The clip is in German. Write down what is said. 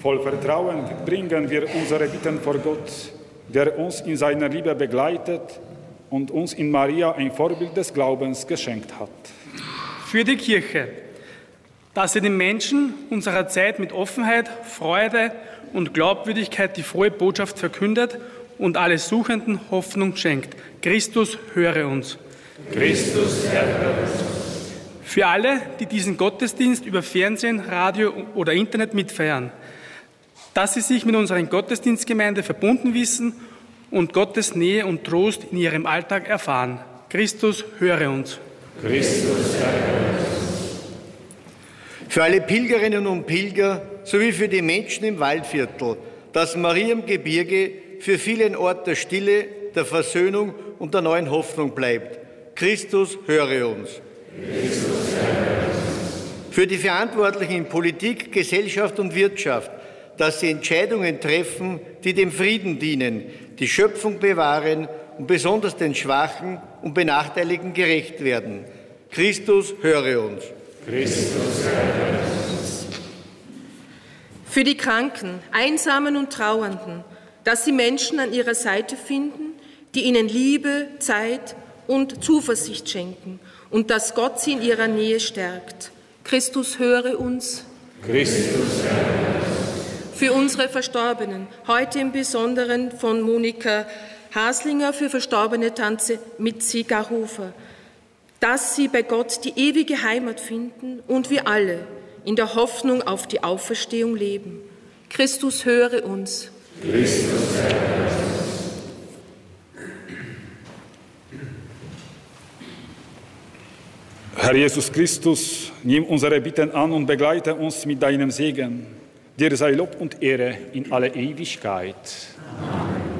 Voll Vertrauen bringen wir unsere Bitten vor Gott, der uns in seiner Liebe begleitet und uns in Maria ein Vorbild des Glaubens geschenkt hat. Für die Kirche, dass sie den Menschen unserer Zeit mit Offenheit, Freude und Glaubwürdigkeit die frohe Botschaft verkündet und alle Suchenden Hoffnung schenkt. Christus, höre uns. Christus, höre uns. Für alle, die diesen Gottesdienst über Fernsehen, Radio oder Internet mitfeiern, dass sie sich mit unserer Gottesdienstgemeinde verbunden wissen und Gottes Nähe und Trost in ihrem Alltag erfahren. Christus, höre uns. Christus, höre uns. Für alle Pilgerinnen und Pilger sowie für die Menschen im Waldviertel, das Mariengebirge für viele ein Ort der Stille, der Versöhnung und der neuen Hoffnung bleibt. Christus, höre uns. Christus, höre uns. Für die Verantwortlichen in Politik, Gesellschaft und Wirtschaft, dass sie Entscheidungen treffen, die dem Frieden dienen, die Schöpfung bewahren und besonders den Schwachen und Benachteiligten gerecht werden. Christus, höre uns. Christus, höre uns. Für die Kranken, Einsamen und Trauernden, dass sie Menschen an ihrer Seite finden, die ihnen Liebe, Zeit und Zuversicht schenken und dass Gott sie in ihrer Nähe stärkt. Christus, höre uns. Christus, höre uns. Für unsere Verstorbenen, heute im Besonderen von Monika Haslinger, für verstorbene Tante Mitzi Garhofer, dass sie bei Gott die ewige Heimat finden und wir alle in der Hoffnung auf die Auferstehung leben. Christus, höre uns. Christus, höre uns. Herr Jesus Christus, nimm unsere Bitten an und begleite uns mit deinem Segen. Dir sei Lob und Ehre in alle Ewigkeit. Amen.